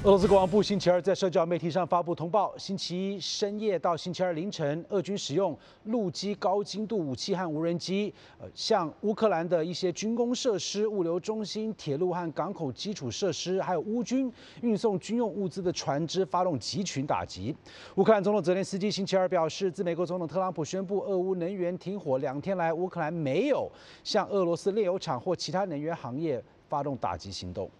俄罗斯国防部星期二在社交媒体上发布通报，星期一深夜到星期二凌晨，俄军使用陆基高精度武器和无人机，向乌克兰的一些军工设施、物流中心、铁路和港口基础设施，还有乌军运送军用物资的船只发动集群打击。乌克兰总统泽连斯基星期二表示，自美国总统特朗普宣布俄乌能源停火2天来，乌克兰没有向俄罗斯炼油厂或其他能源行业发动打击行动。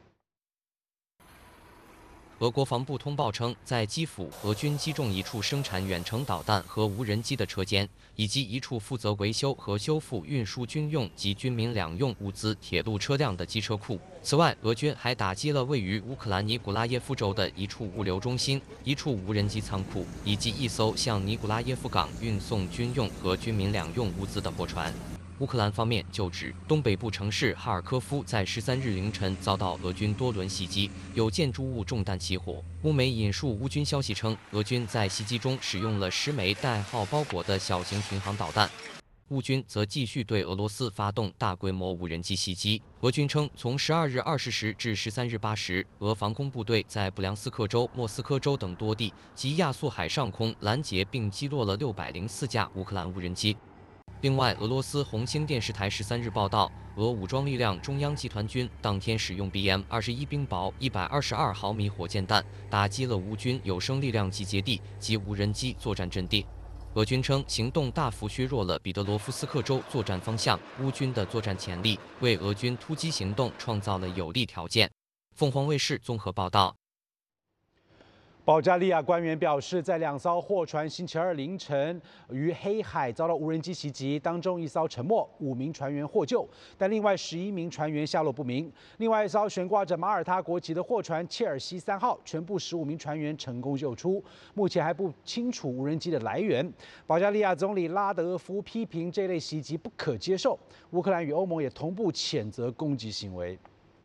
俄国防部通报称，在基辅，俄军击中一处生产远程导弹和无人机的车间，以及一处负责维修和修复运输军用及军民两用物资铁路车辆的机车库。此外，俄军还打击了位于乌克兰尼古拉耶夫州的一处物流中心、一处无人机仓库，以及一艘向尼古拉耶夫港运送军用和军民两用物资的货船。 乌克兰方面就指，东北部城市哈尔科夫在13日凌晨遭到俄军多轮袭击，有建筑物中弹起火。乌媒引述乌军消息称，俄军在袭击中使用了10枚带号包裹的小型巡航导弹。乌军则继续对俄罗斯发动大规模无人机袭击。俄军称，从12日20时至13日8时，俄防空部队在布良斯克州、莫斯科州等多地及亚速海上空拦截并击落了604架乌克兰无人机。 另外，俄罗斯红星电视台13日报道，俄武装力量中央集团军当天使用 BM-21冰雹122毫米火箭弹打击了乌军有生力量集结地及无人机作战阵地。俄军称，行动大幅削弱了彼得罗夫斯克州作战方向，乌军的作战潜力为俄军突击行动创造了有利条件。凤凰卫视综合报道。 保加利亚官员表示，在2艘货船星期二凌晨于黑海遭到无人机袭击，当中1艘沉没，5名船员获救，但另外11名船员下落不明。另外1艘悬挂着马耳他国旗的货船切尔西3号，全部15名船员成功救出，目前还不清楚无人机的来源。保加利亚总理拉德夫批评这类袭击不可接受，乌克兰与欧盟也同步谴责攻击行为。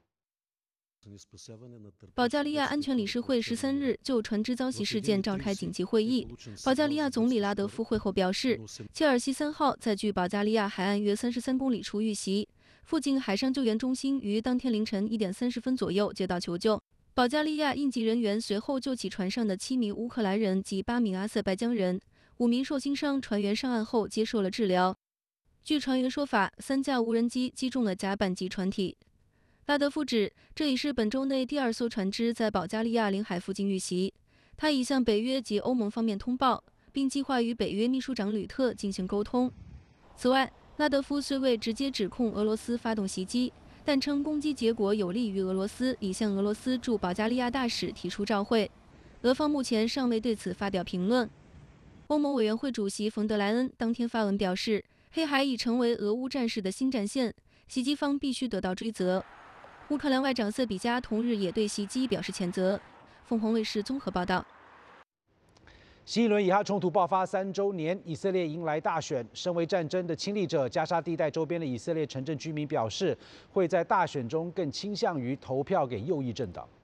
保加利亚安全理事会13日就船只遭袭事件召开紧急会议。保加利亚总理拉德夫会后表示，切尔西3号在距保加利亚海岸约33公里处遇袭，附近海上救援中心于当天凌晨1点30分左右接到求救。保加利亚应急人员随后救起船上的7名乌克兰人及8名阿塞拜疆人，5名受轻伤船员上岸后接受了治疗。据船员说法，3架无人机击中了甲板级船体。 拉德夫指，这已是本周内第2艘船只在保加利亚领海附近遇袭。他已向北约及欧盟方面通报，并计划与北约秘书长吕特进行沟通。此外，拉德夫虽未直接指控俄罗斯发动袭击，但称攻击结果有利于俄罗斯，已向俄罗斯驻保加利亚大使提出照会。俄方目前尚未对此发表评论。欧盟委员会主席冯德莱恩当天发文表示，黑海已成为俄乌战事的新战线，袭击方必须得到追责。 乌克兰外长瑟比加同日也对袭击表示谴责。凤凰卫视综合报道。 新一轮以哈冲突爆发3周年，以色列迎来大选。身为战争的亲历者，加沙地带周边的以色列城镇居民表示，会在大选中更倾向于投票给右翼政党。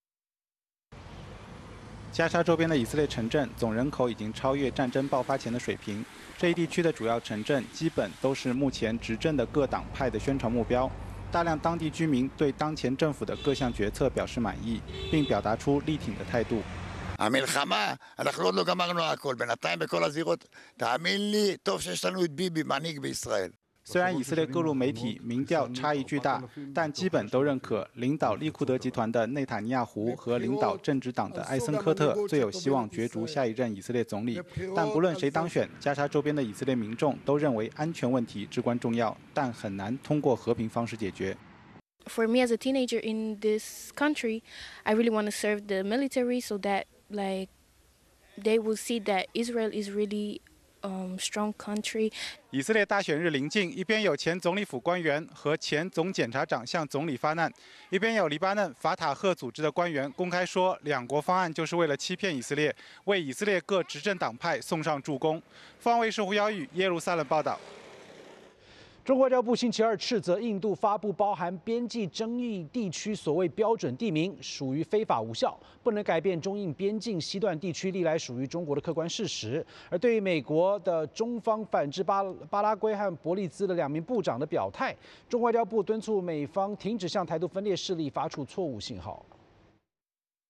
加沙周边的以色列城镇总人口已经超越战争爆发前的水平。这一地区的主要城镇基本都是目前执政的各党派的宣传目标。 大量当地居民对当前政府的各项决策表示满意，并表达出力挺的态度。 אנחנו עוד לא גמרנו הכל, בינתיים בכל הזירות, תאמין לי, טוב שיש לנו את ביבי, מנהיג בישראל. 虽然以色列各路媒体民调差异巨大，但基本都认可领导利库德集团的内塔尼亚胡和领导政治党的埃森科特最有希望角逐下一任以色列总理。但不论谁当选，加沙周边的以色列民众都认为安全问题至关重要，但很难通过和平方式解决。 For me as a teenager in this country, I really want to serve the military so that like they will see that Israel is really strong country. 以色列大选日临近，一边有前总理府官员和前总检察长向总理发难，一边有黎巴嫩法塔赫组织的官员公开说，两国方案就是为了欺骗以色列，为以色列各执政党派送上助攻。凤凰卫视胡耀宇耶路撒冷报道。 中国外交部星期二斥责印度发布包含边际争议地区所谓标准地名属于非法无效，不能改变中印边境西段地区历来属于中国的客观事实。而对于美国的中方反制巴拉圭和伯利兹的2名部长的表态，中国外交部敦促美方停止向台独分裂势力发出错误信号。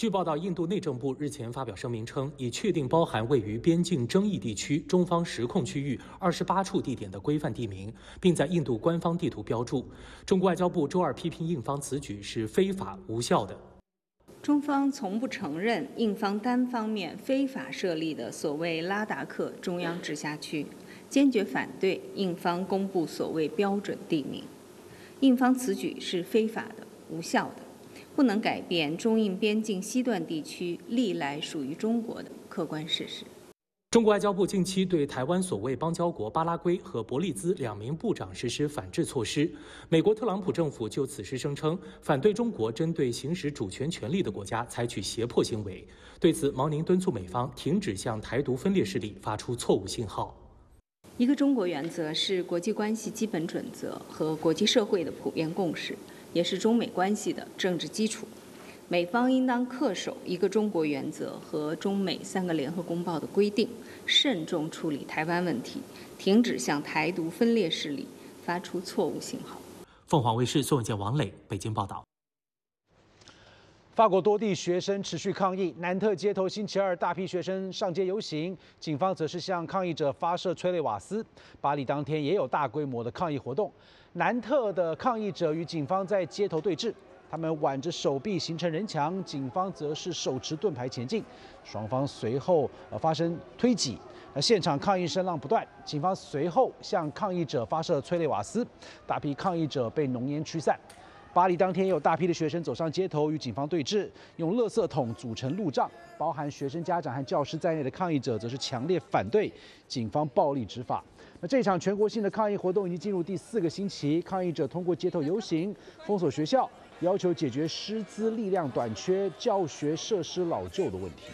据报道，印度内政部日前发表声明称，已确定包含位于边境争议地区中方实控区域28处地点的规范地名，并在印度官方地图标注。中国外交部周二批评印方此举是非法无效的。 中方从不承认印方单方面非法设立的所谓拉达克中央直辖区，坚决反对印方公布所谓标准地名。印方此举是非法的、无效的。不能改变中印边境西段地区历来属于中国的客观事实。 中国外交部近期对台湾所谓邦交国巴拉圭和伯利兹2名部长实施反制措施。美国特朗普政府就此事声称，反对中国针对行使主权权利的国家采取胁迫行为。对此，毛宁敦促美方停止向台独分裂势力发出错误信号。 一个中国原则是国际关系基本准则和国际社会的普遍共识，也是中美关系的政治基础。美方应当恪守一个中国原则和中美3个联合公报的规定，慎重处理台湾问题，停止向台独分裂势力发出错误信号。 凤凰卫视宋文健、王磊北京报道。 法国多地学生持续抗议，南特街头星期二大批学生上街游行，警方则是向抗议者发射催泪瓦斯。巴黎当天也有大规模的抗议活动，南特的抗议者与警方在街头对峙，他们挽着手臂形成人墙，警方则是手持盾牌前进，双方随后发生推挤。现场抗议声浪不断，警方随后向抗议者发射催泪瓦斯，大批抗议者被浓烟驱散。巴黎当天也有大批的学生走上街头与警方对峙，用垃圾桶组成路障，包含学生家长和教师在内的抗议者则是强烈反对警方暴力执法。那这场全国性的抗议活动已经进入第4个星期，抗议者通过街头游行、封锁学校，要求解决师资力量短缺、教学设施老旧的问题。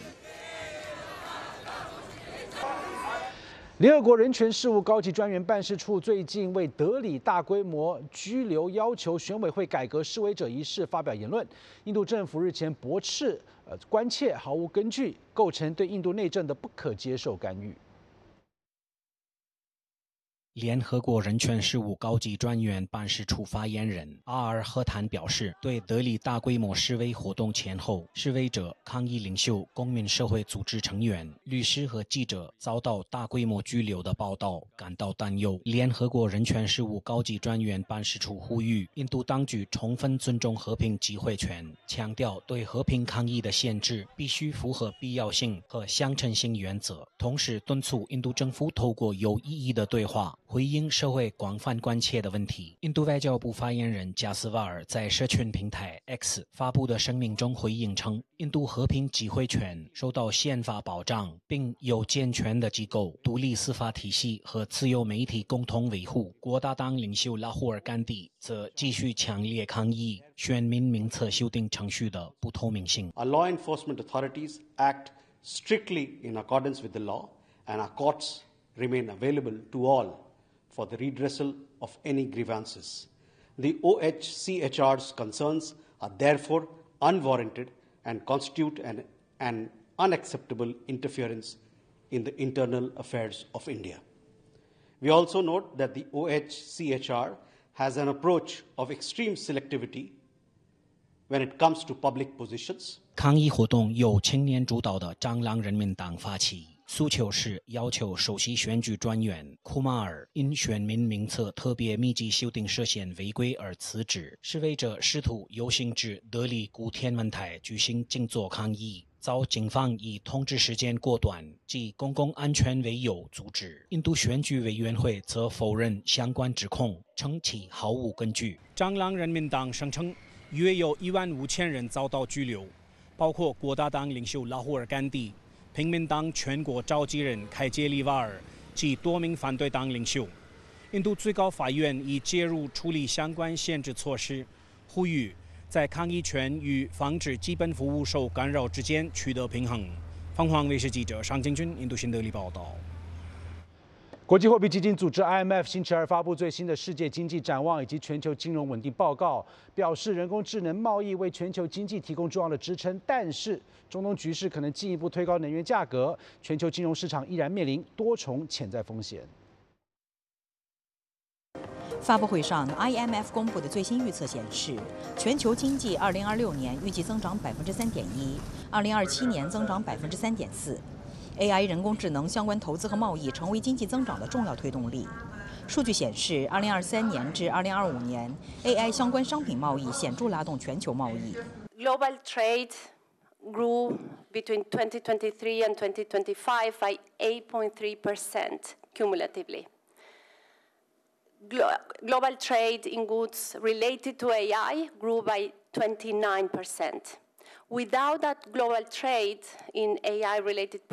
联合国人权事务高级专员办事处最近为德里大规模拘留要求选委会改革示威者一事发表言论。印度政府日前驳斥关切毫无根据，构成对印度内政的不可接受干预。 联合国人权事务高级专员办事处发言人阿尔赫坦表示，对德里大规模示威活动前后，示威者、抗议领袖、公民社会组织成员、律师和记者遭到大规模拘留的报道感到担忧。联合国人权事务高级专员办事处呼吁印度当局充分尊重和平集会权，强调对和平抗议的限制必须符合必要性和相称性原则，同时敦促印度政府透过有意义的对话回应社会广泛关切的问题。印度外交部发言人加斯瓦尔在社群平台 X 发布的声明中回应称，印度和平集会权受到宪法保障，并有健全的机构、独立司法体系和自由媒体共同维护。国大党领袖拉胡尔·甘地则继续强烈抗议选民名册修订程序的不透明性。 Our law enforcement authorities act strictly in accordance with the law, and our courts remain available to all.for the redressal of any grievances. The OHCHR's concerns are therefore unwarranted and constitute an unacceptable interference in the internal affairs of India. We also note that the OHCHR has an approach of extreme selectivity when it comes to public positions. 抗议活动由青年主导的蟑螂人民党发起，诉求是要求首席选举专员库马尔因选民名册特别密集修订涉嫌违规而辞职。示威者试图游行至德里古天文台举行静坐抗议，遭警方以通知时间过短及公共安全为由阻止。印度选举委员会则否认相关指控，称其毫无根据。 蟑螂人民党声称，约有15000人遭到拘留，包括国大党领袖拉胡尔·甘地、平民党全国召集人凯杰利瓦尔及多名反对党领袖。印度最高法院已介入处理相关限制措施，呼吁在抗议权与防止基本服务受干扰之间取得平衡。凤凰卫视记者尚金军印度新德里报道。 国际货币基金组织 IMF 星期二发布最新的世界经济展望以及全球金融稳定报告，表示人工智能贸易为全球经济提供重要的支撑，但是中东局势可能进一步推高能源价格，全球金融市场依然面临多重潜在风险。 发布会上 ，IMF 公布的最新预测显示，全球经济2026年预计增长3.1%，2027年增长3.4%。AI 人工智能相关投资和贸易成为经济增长的重要推动力。数据显示，2023年至2025年 ，AI 相关商品贸易显著拉动全球贸易。 Global trade grew between 2023 and 2025 by 8.3% cumulatively. Global trade in goods related to AI grew by 29%. Without that global trade in AI-related